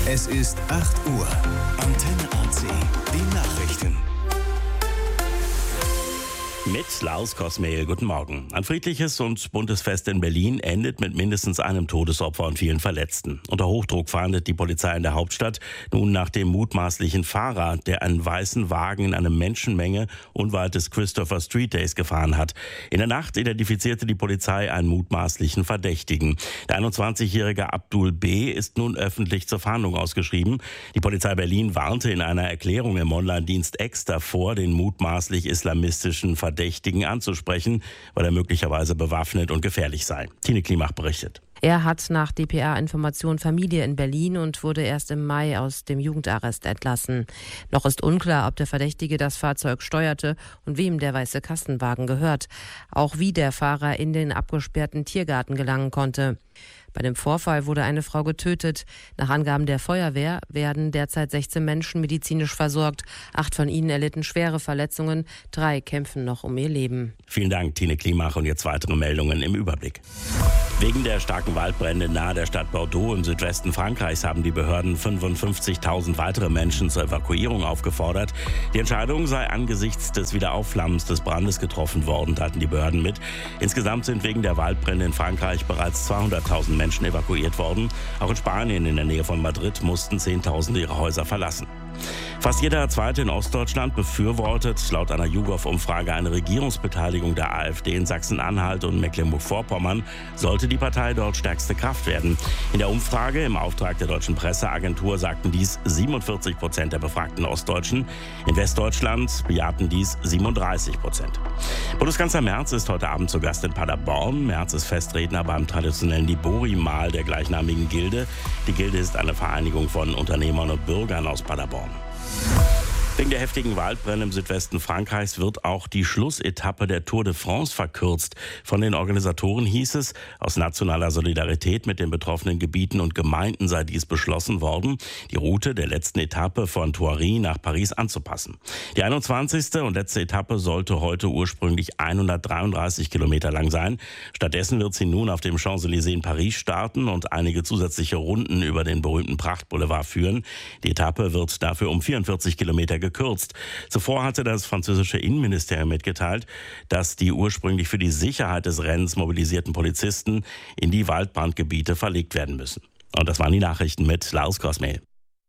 Es ist 8 Uhr. Antenne AC. Die Nachrichten. Mit Lars Kosmehl, guten Morgen. Ein friedliches und buntes Fest in Berlin endet mit mindestens einem Todesopfer und vielen Verletzten. Unter Hochdruck fahndet die Polizei in der Hauptstadt nun nach dem mutmaßlichen Fahrer, der einen weißen Wagen in einer Menschenmenge unweit des Christopher Street Days gefahren hat. In der Nacht identifizierte die Polizei einen mutmaßlichen Verdächtigen. Der 21-jährige Abdul B. ist nun öffentlich zur Fahndung ausgeschrieben. Die Polizei Berlin warnte in einer Erklärung im Online-Dienst X davor, den mutmaßlich islamistischen Verdächtigen anzusprechen, weil er möglicherweise bewaffnet und gefährlich sei. Tine Klimach berichtet. Er hat nach dpa-Information Familie in Berlin und wurde erst im Mai aus dem Jugendarrest entlassen. Noch ist unklar, ob der Verdächtige das Fahrzeug steuerte und wem der weiße Kastenwagen gehört. Auch wie der Fahrer in den abgesperrten Tiergarten gelangen konnte. Bei dem Vorfall wurde eine Frau getötet. Nach Angaben der Feuerwehr werden derzeit 16 Menschen medizinisch versorgt. 8 von ihnen erlitten schwere Verletzungen. 3 kämpfen noch um ihr Leben. Vielen Dank, Tine Klimach. Und jetzt weitere Meldungen im Überblick. Wegen der starken Waldbrände nahe der Stadt Bordeaux im Südwesten Frankreichs haben die Behörden 55.000 weitere Menschen zur Evakuierung aufgefordert. Die Entscheidung sei angesichts des Wiederaufflammens des Brandes getroffen worden, teilten die Behörden mit. Insgesamt sind wegen der Waldbrände in Frankreich bereits 200.000 Menschen evakuiert worden. Auch in Spanien in der Nähe von Madrid mussten Zehntausende ihre Häuser verlassen. Fast jeder Zweite in Ostdeutschland befürwortet laut einer YouGov-Umfrage eine Regierungsbeteiligung der AfD in Sachsen-Anhalt und Mecklenburg-Vorpommern, sollte die Partei dort stärkste Kraft werden. In der Umfrage im Auftrag der Deutschen Presseagentur sagten dies 47% der befragten Ostdeutschen. In Westdeutschland bejahten dies 37%. Bundeskanzler Merz ist heute Abend zu Gast in Paderborn. Merz ist Festredner beim traditionellen Libori-Mahl der gleichnamigen Gilde. Die Gilde ist eine Vereinigung von Unternehmern und Bürgern aus Paderborn. Wegen der heftigen Waldbrände im Südwesten Frankreichs wird auch die Schlussetappe der Tour de France verkürzt. Von den Organisatoren hieß es, aus nationaler Solidarität mit den betroffenen Gebieten und Gemeinden sei dies beschlossen worden, die Route der letzten Etappe von Thoiry nach Paris anzupassen. Die 21. und letzte Etappe sollte heute ursprünglich 133 Kilometer lang sein. Stattdessen wird sie nun auf dem Champs-Élysées in Paris starten und einige zusätzliche Runden über den berühmten Prachtboulevard führen. Die Etappe wird dafür um 44 Kilometer gekürzt. Zuvor hatte das französische Innenministerium mitgeteilt, dass die ursprünglich für die Sicherheit des Rennens mobilisierten Polizisten in die Waldbrandgebiete verlegt werden müssen. Und das waren die Nachrichten mit Lars Kosmehl.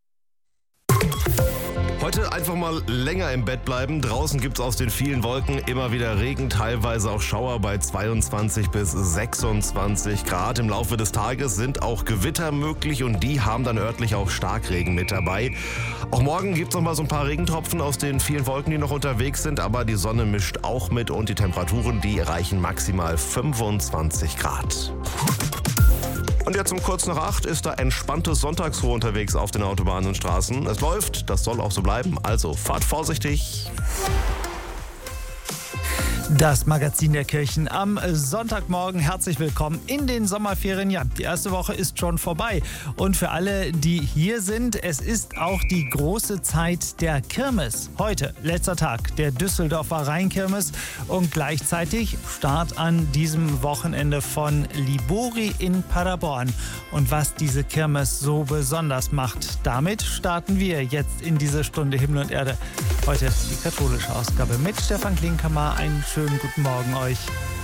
Heute einfach mal länger im Bett bleiben. Draußen gibt es aus den vielen Wolken immer wieder Regen, teilweise auch Schauer bei 22 bis 26 Grad. Im Laufe des Tages sind auch Gewitter möglich und die haben dann örtlich auch Starkregen mit dabei. Auch morgen gibt es noch mal so ein paar Regentropfen aus den vielen Wolken, die noch unterwegs sind, aber die Sonne mischt auch mit und die Temperaturen, die erreichen maximal 25 Grad. Und jetzt um kurz nach 8 ist da entspanntes Sonntagsruhe unterwegs auf den Autobahnen und Straßen. Es läuft, das soll auch so bleiben, also fahrt vorsichtig. Das Magazin der Kirchen am Sonntagmorgen. Herzlich willkommen in den Sommerferien. Ja, die erste Woche ist schon vorbei. Und für alle, die hier sind, es ist auch die große Zeit der Kirmes. Heute, letzter Tag der Düsseldorfer Rheinkirmes und gleichzeitig Start an diesem Wochenende von Libori in Paderborn. Und was diese Kirmes so besonders macht, damit starten wir jetzt in diese Stunde Himmel und Erde. Heute die katholische Ausgabe mit Stefan Klinkhammer. Einen schönen guten Morgen euch.